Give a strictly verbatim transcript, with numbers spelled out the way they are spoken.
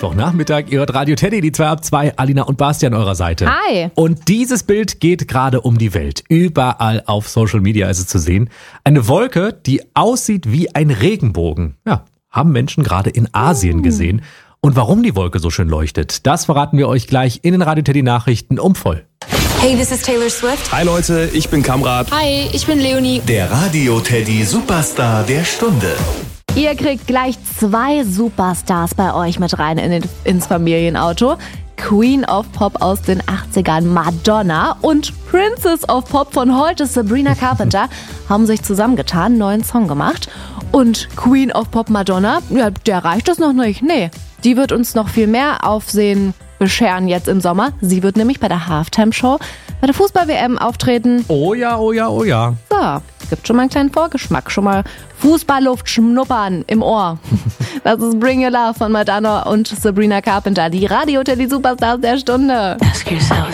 Mittwochnachmittag. Ihr hört Radio Teddy, die zwei ab zwei, Alina und Bastian an eurer Seite. Hi. Und dieses Bild geht gerade um die Welt. Überall auf Social Media ist es zu sehen. Eine Wolke, die aussieht wie ein Regenbogen. Ja, haben Menschen gerade in Asien gesehen. Und warum die Wolke so schön leuchtet, das verraten wir euch gleich in den Radio Teddy Nachrichten um voll. Hey, this is Taylor Swift. Hi Leute, ich bin Kamrat. Hi, ich bin Leonie. Der Radio Teddy Superstar der Stunde. Ihr kriegt gleich zwei Superstars bei euch mit rein in den, ins Familienauto. Queen of Pop aus den achtzigern Madonna und Princess of Pop von heute Sabrina Carpenter haben sich zusammengetan, einen neuen Song gemacht. Und Queen of Pop Madonna, ja, der reicht das noch nicht. Nee, die wird uns noch viel mehr Aufsehen bescheren jetzt im Sommer. Sie wird nämlich bei der Halftime-Show bei der Fußball-W M auftreten. Oh ja, oh ja, oh ja. So, gibt schon mal einen kleinen Vorgeschmack. Schon mal Fußballluft schnuppern im Ohr. Das ist Bring Your Love von Madonna und Sabrina Carpenter. Die Radio Teddy Superstars der Stunde. Ask yourself